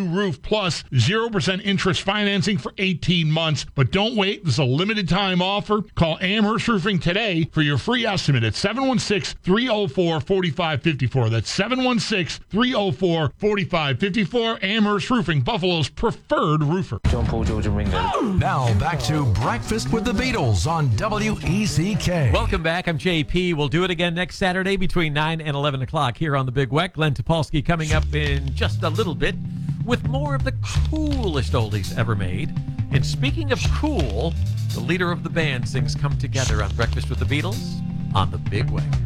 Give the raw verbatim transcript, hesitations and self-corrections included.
new roof plus zero percent interest financing for eighteen months. But don't wait. This is a limited time offer. Call Amherst Roofing today for your free estimate at seven one six, three oh four, four five five four. That's seven one six, three oh four, four five five four. Amherst Roofing, Buffalo's preferred roofer. John Paul, George and Ringo. Now back to Breakfast with the Beatles on W E C K. Welcome back. I'm J P. We'll do it again next Saturday between nine and eleven o'clock here on the Big Weck. Glenn Topolsky coming up in just a little bit with more of the coolest oldies ever made. And speaking of cool, the leader of the band sings Come Together on Breakfast with the Beatles on the Big Weck.